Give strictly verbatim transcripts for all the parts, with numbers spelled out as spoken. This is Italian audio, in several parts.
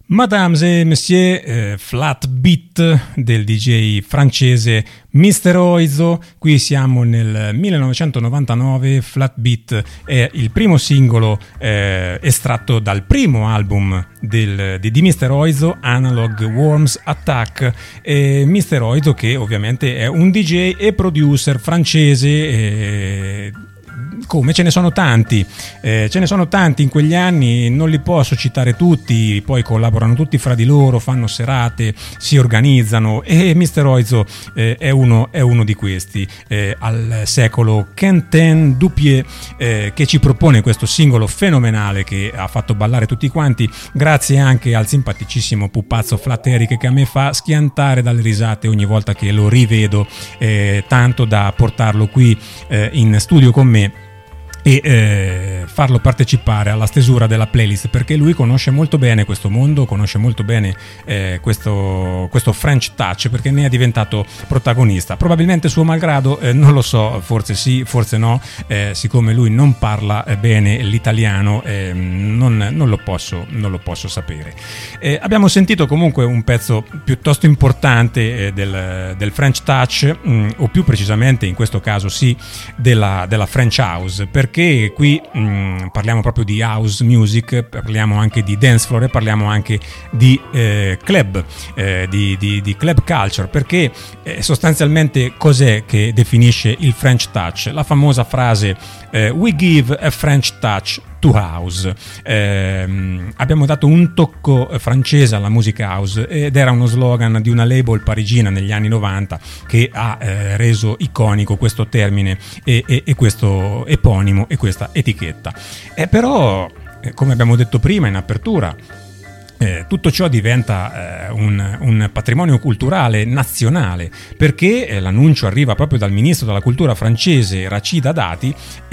Mesdames et Messieurs, eh, Flat Beat del D J francese mister Oizo. Qui siamo nel millenovecentonovantanove. Flat Beat è il primo singolo eh, estratto dal primo album del, di, di mister Oizo, Analog Worms Attack. E mister Oizo, che ovviamente è un D J e producer francese, eh, come ce ne sono tanti, eh, ce ne sono tanti in quegli anni, non li posso citare tutti, poi collaborano tutti fra di loro, fanno serate, si organizzano, e mister Oizo eh, è, uno, è uno di questi. Eh, al secolo Quentin Dupieux, eh, che ci propone questo singolo fenomenale che ha fatto ballare tutti quanti, grazie anche al simpaticissimo pupazzo Flat Eric, che a me fa schiantare dalle risate ogni volta che lo rivedo, eh, tanto da portarlo qui eh, in studio con me e eh, farlo partecipare alla stesura della playlist, perché lui conosce molto bene questo mondo, conosce molto bene eh, questo, questo French touch, perché ne è diventato protagonista, probabilmente suo malgrado, eh, non lo so, forse sì, forse no, eh, siccome lui non parla eh, bene l'italiano, eh, non, non, lo posso, non lo posso sapere. Eh, abbiamo sentito comunque un pezzo piuttosto importante eh, del, del French touch, mh, o più precisamente in questo caso sì della, della French house, perché Perché qui mh, parliamo proprio di house music, parliamo anche di dance floor e parliamo anche di eh, club, eh, di, di, di club culture, perché eh, sostanzialmente cos'è che definisce il French touch? La famosa frase eh, "We give a French touch to house". Eh, abbiamo dato un tocco francese alla musica house, ed era uno slogan di una label parigina negli anni novanta che ha eh, reso iconico questo termine e, e, e questo eponimo e questa etichetta. Eh, però, eh, come abbiamo detto prima in apertura, Eh, tutto ciò diventa eh, un, un patrimonio culturale nazionale, perché eh, l'annuncio arriva proprio dal ministro della cultura francese Rachida Dati,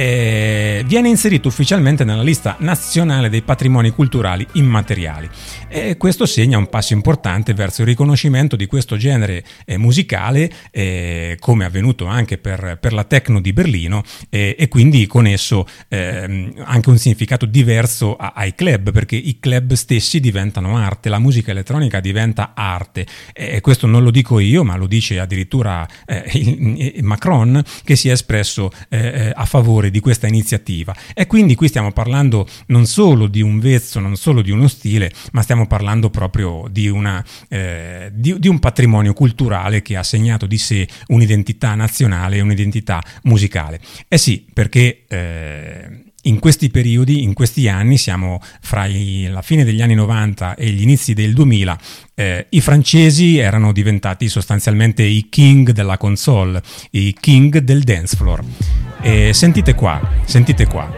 eh, viene inserito ufficialmente nella lista nazionale dei patrimoni culturali immateriali, e questo segna un passo importante verso il riconoscimento di questo genere eh, musicale, eh, come è avvenuto anche per, per la techno di Berlino, eh, e quindi con esso eh, anche un significato diverso a, ai club, perché i club stessi diventano arte, la musica elettronica diventa arte, e questo non lo dico io, ma lo dice addirittura eh, Macron, che si è espresso eh, a favore di questa iniziativa. E quindi qui stiamo parlando non solo di un vezzo, non solo di uno stile, ma stiamo parlando proprio di, una, eh, di, di un patrimonio culturale che ha segnato di sé un'identità nazionale e un'identità musicale. Eh sì, perché eh, in questi periodi, in questi anni, siamo fra i, la fine degli anni novanta e gli inizi del duemila, eh, i francesi erano diventati sostanzialmente i king della console, i king del dance floor. E sentite qua, sentite qua.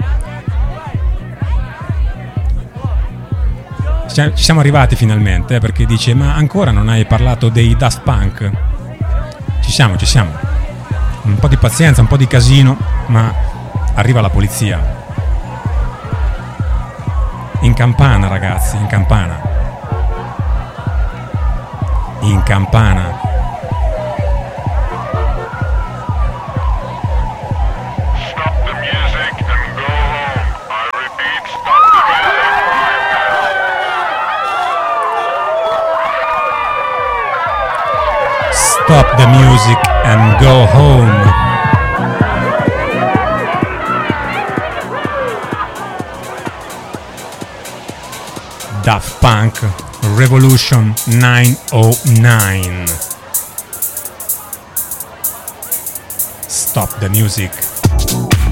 Ci siamo arrivati finalmente, eh, perché dice: ma ancora non hai parlato dei Daft Punk? Ci siamo, ci siamo. Un po' di pazienza, un po' di casino, ma arriva la polizia. In campana, ragazzi, in campana. In campana. Stop the music and go home. I repeat, stop the music. Stop the music and go home. Daft Punk, Revolution nine oh nine. Stop the music.